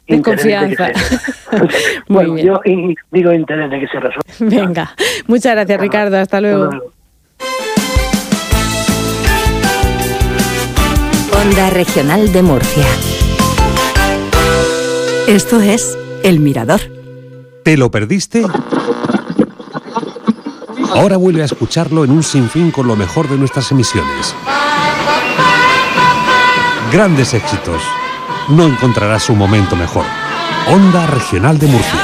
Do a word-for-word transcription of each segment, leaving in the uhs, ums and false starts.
de confianza. Muy Muy bien. Yo y, digo interés de que se resuelva. Venga, muchas gracias, Ricardo. Hasta luego. Hasta luego. Onda Regional de Murcia. Esto es El Mirador. ¿Te lo perdiste? Ahora vuelve a escucharlo en un sinfín con lo mejor de nuestras emisiones. Grandes éxitos. No encontrarás un momento mejor. Onda Regional de Murcia.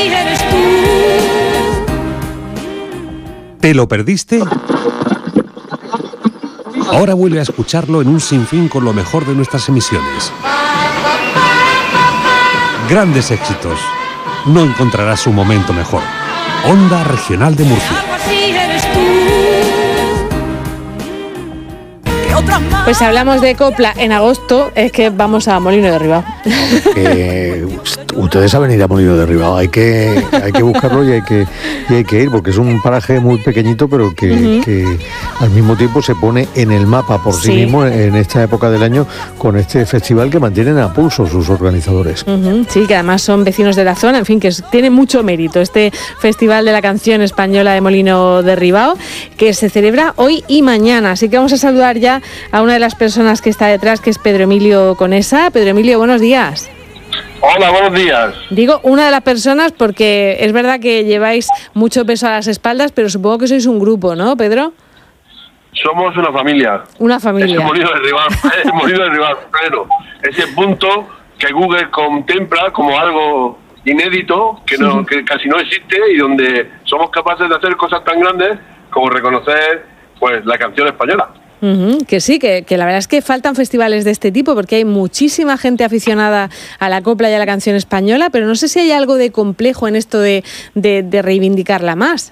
¿Te lo perdiste? Ahora vuelve a escucharlo en un sinfín con lo mejor de nuestras emisiones. Grandes éxitos. No encontrarás un momento mejor. Onda Regional de Murcia. Pues hablamos de copla en agosto, es que vamos a Molino de Ribao. Eh, ustedes saben ir a Molino de Ribao, hay que, hay que buscarlo y hay que, y hay que ir, porque es un paraje muy pequeñito, pero que, uh-huh. que al mismo tiempo se pone en el mapa por sí, sí mismo en esta época del año, con este festival que mantienen a pulso sus organizadores. Uh-huh. Sí, que además son vecinos de la zona, en fin, que tiene mucho mérito este Festival de la Canción Española de Molino de Ribao, que se celebra hoy y mañana. Así que vamos a saludar ya a una de las personas que está detrás, que es Pedro Emilio Conesa. Pedro Emilio, buenos días. Hola, buenos días. Digo una de las personas porque es verdad que lleváis mucho peso a las espaldas, pero supongo que sois un grupo, ¿no, Pedro? Somos una familia. Una familia. Es Molino de Ribao, es Molino de Ribao, pero ese punto que Google contempla como algo inédito, que, no, que casi no existe, y donde somos capaces de hacer cosas tan grandes como reconocer pues la canción española. Uh-huh, que sí, que, que la verdad es que faltan festivales de este tipo porque hay muchísima gente aficionada a la copla y a la canción española, pero no sé si hay algo de complejo en esto de, de, de reivindicarla más.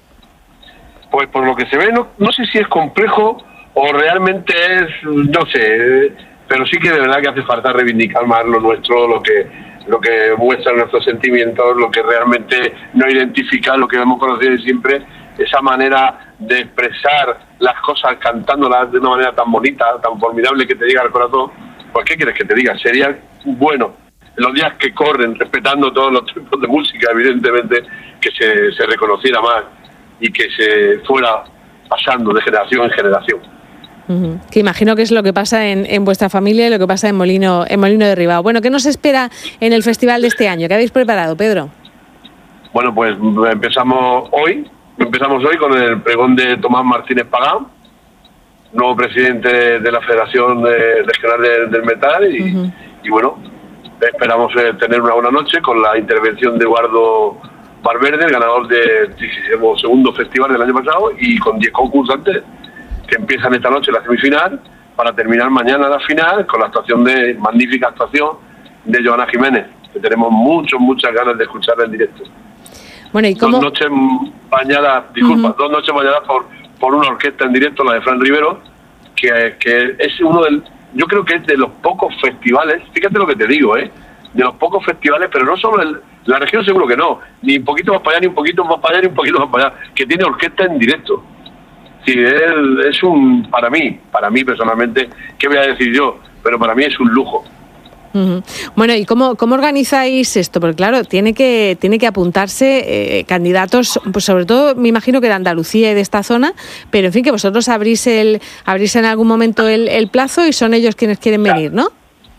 Pues por lo que se ve, no, no sé si es complejo o realmente es, no sé, pero sí que de verdad que hace falta reivindicar más lo nuestro, lo que, lo que muestra nuestros sentimientos, lo que realmente no identifica, lo que hemos conocido siempre, esa manera de expresar las cosas cantándolas de una manera tan bonita, tan formidable, que te llega al corazón. Pues ¿qué quieres que te diga? Sería bueno, en los días que corren, respetando todos los tipos de música, evidentemente, que se, se reconociera más y que se fuera pasando de generación en generación. Uh-huh. Que imagino que es lo que pasa en, en vuestra familia y lo que pasa en Molino, en Molino de Ribao. Bueno, ¿qué nos espera en el festival de este año? ¿Qué habéis preparado, Pedro? Bueno, pues empezamos hoy. Empezamos hoy con el pregón de Tomás Martínez Pagán, nuevo presidente de la Federación de, Regional de, del Metal, y, uh-huh. y bueno, esperamos eh, tener una buena noche con la intervención de Eduardo Valverde, el ganador del segundo festival del año pasado, y con diez concursantes que empiezan esta noche la semifinal para terminar mañana la final con la actuación de magnífica actuación de Joana Jiménez, que tenemos muchas, muchas ganas de escucharla en directo. Bueno, ¿y cómo? Dos noches bañadas, disculpa, uh-huh. dos noches bañadas por, por una orquesta en directo, la de Fran Rivero, que, que es uno del, yo creo que es de los pocos festivales, fíjate lo que te digo, ¿eh? de los pocos festivales, pero no solo el, la región seguro que no, ni un poquito más para allá, ni un poquito más para allá, ni un poquito más para allá, que tiene orquesta en directo. Sí, es, es un, para mí, para mí personalmente, ¿qué voy a decir yo? Pero para mí es un lujo. Uh-huh. Bueno, ¿y cómo, cómo organizáis esto? Porque claro, tiene que tiene que apuntarse eh, candidatos, pues sobre todo me imagino que de Andalucía y de esta zona, pero en fin, que vosotros abrís el abrís en algún momento el, el plazo y son ellos quienes quieren venir, ¿no?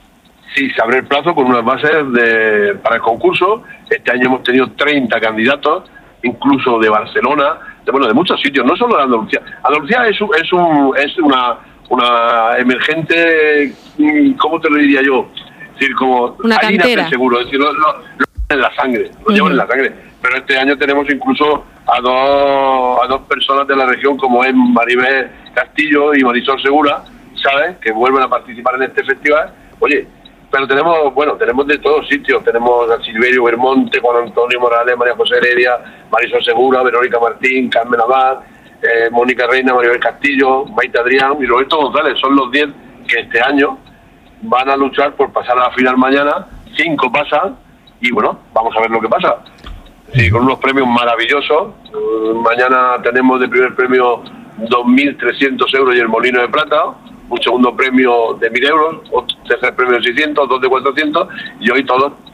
Sí, se abre el plazo con unas bases de, para el concurso. Este año hemos tenido treinta candidatos, incluso de Barcelona, de, bueno, de muchos sitios, no solo de Andalucía. Andalucía es, es, un, es una, una emergente, ¿cómo te lo diría yo? Es decir, como una cantera. Seguro, es decir, lo, lo, lo en la sangre, lo uh-huh. llevan en la sangre. Pero este año tenemos incluso a dos, a dos personas de la región, como es Maribel Castillo y Marisol Segura, ¿sabes? Que vuelven a participar en este festival. Oye, pero tenemos, bueno, tenemos de todos sitios. Tenemos a Silverio Bermonte, Juan Antonio Morales, María José Heredia, Marisol Segura, Verónica Martín, Carmen Abad, eh, Mónica Reina, Maribel Castillo, Maite Adrián y Roberto González. Son los diez que este año van a luchar por pasar a la final mañana. Cinco pasan y bueno, vamos a ver lo que pasa. Sí, con unos premios maravillosos. Uh, mañana tenemos de primer premio dos mil trescientos euros y el Molino de Plata, un segundo premio de mil euros, otro tercer premio de seiscientos, dos de cuatrocientos, y hoy todos